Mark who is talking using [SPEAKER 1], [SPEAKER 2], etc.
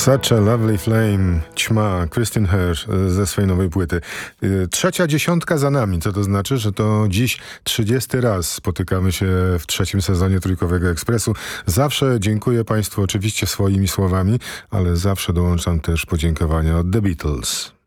[SPEAKER 1] Such a Lovely Flame, ćma, Christian Hirsch ze swojej nowej płyty. Trzecia dziesiątka za nami, co to znaczy, że to dziś 30. raz spotykamy się w trzecim sezonie Trójkowego Ekspresu. Zawsze dziękuję Państwu oczywiście swoimi słowami, ale zawsze dołączam też podziękowania od The Beatles.